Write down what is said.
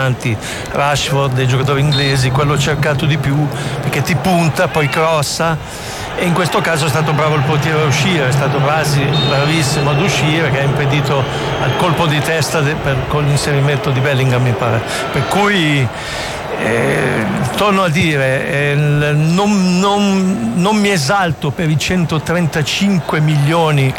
davanti Rashford, dei giocatori inglesi, quello cercato di più perché ti punta, poi crossa, e in questo caso è stato bravo il portiere a uscire, è stato bravissimo ad uscire, che ha impedito al colpo di testa con l'inserimento di Bellingham, mi pare. Per cui torno a dire, non mi esalto per i 135 milioni